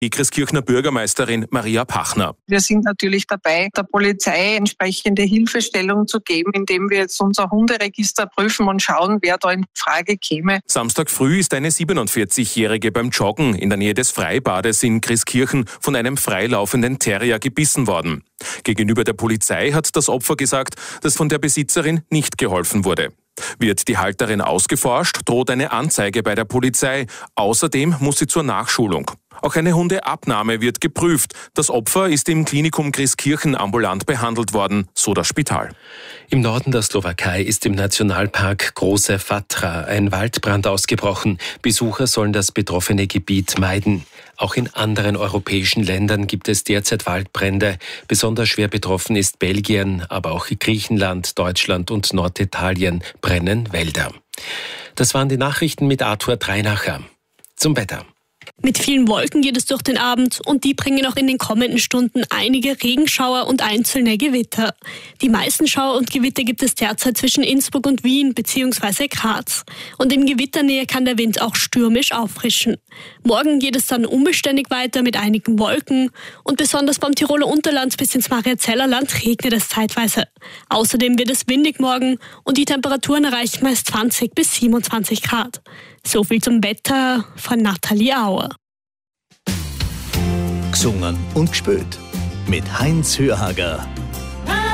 Die Christkirchner Bürgermeisterin Maria Pachner. Wir sind natürlich dabei, der Polizei entsprechende Hilfestellung zu geben, indem wir jetzt unser Hunderegister prüfen und schauen, wer da in Frage käme. Samstag früh ist eine 47-Jährige beim Joggen in der Nähe des Freibades in Christkirchen von einem freilaufenden Terrier gebissen worden. Gegenüber der Polizei hat das Opfer gesagt, dass von der Besitzerin nicht geholfen wurde. Wird die Halterin ausgeforscht, droht eine Anzeige bei der Polizei. Außerdem muss sie zur Nachschulung. Auch eine Hundeabnahme wird geprüft. Das Opfer ist im Klinikum Christkirchen ambulant behandelt worden, so das Spital. Im Norden der Slowakei ist im Nationalpark Große Fatra ein Waldbrand ausgebrochen. Besucher sollen das betroffene Gebiet meiden. Auch in anderen europäischen Ländern gibt es derzeit Waldbrände. Besonders schwer betroffen ist Belgien, aber auch Griechenland, Deutschland und Norditalien brennen Wälder. Das waren die Nachrichten mit Arthur Dreinacher. Zum Wetter. Mit vielen Wolken geht es durch den Abend und die bringen auch in den kommenden Stunden einige Regenschauer und einzelne Gewitter. Die meisten Schauer und Gewitter gibt es derzeit zwischen Innsbruck und Wien bzw. Graz. Und in Gewitternähe kann der Wind auch stürmisch auffrischen. Morgen geht es dann unbeständig weiter mit einigen Wolken und besonders beim Tiroler Unterland bis ins Mariazeller Land regnet es zeitweise. Außerdem wird es windig morgen und die Temperaturen erreichen meist 20 bis 27 Grad. So viel zum Wetter von Nathalie Auer. Gesungen und gespielt mit Heinz Hörhager.